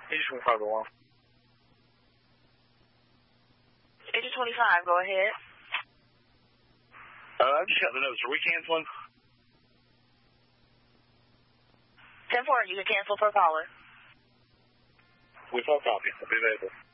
Agent 25, go on. Agent 25, go ahead. I just got the notes. Are we canceling? 10-4, you can cancel for caller. We saw copy. I'll be available.